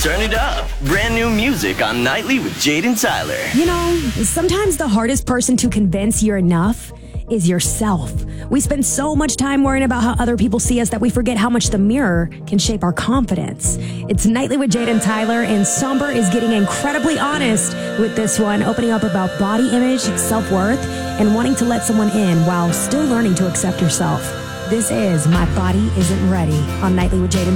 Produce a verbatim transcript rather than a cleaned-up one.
turn it up. Brand new music on Nightly with Jade and Tyler. You know, sometimes the hardest person to convince you're enough is yourself. We spend so much time worrying about how other people see us that we forget how much the mirror can shape our confidence. It's Nightly with Jade and Tyler, and Somber is getting incredibly honest with this one, opening up about body image, self-worth, and wanting to let someone in while still learning to accept yourself. This is My Body Isn't Ready on Nightly with Jade and